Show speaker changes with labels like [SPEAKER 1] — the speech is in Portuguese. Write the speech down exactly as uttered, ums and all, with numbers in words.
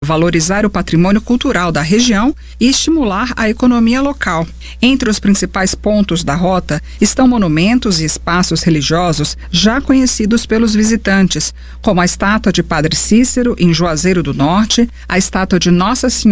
[SPEAKER 1] valorizar o patrimônio cultural da região e estimular a economia local. Entre os principais pontos da rota estão monumentos e espaços religiosos já conhecidos pelos visitantes, como a estátua de Padre Cícero, em Juazeiro do Norte, a estátua de Nossa Senhora